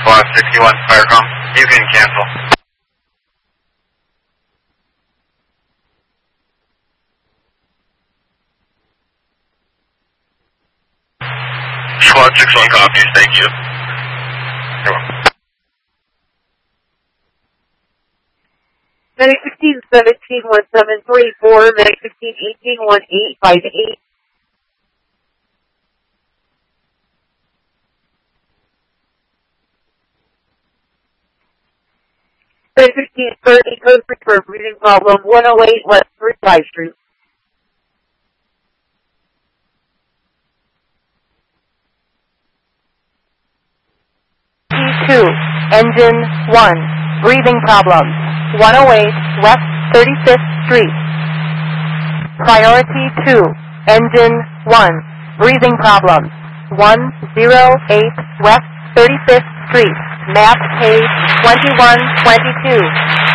Squad 61 Firecom. You can cancel. Squad 61 copies, thank you. You're welcome. Medic 16-17-1734, Medic 16-18-1858. Medic 16-30, code 3 for breathing problem, 108 West 35th Street. T2, engine 1, breathing problems, 108 West 35th Street. Priority 2, engine 1, breathing problems, 108 West 35th Street. Map page 2122.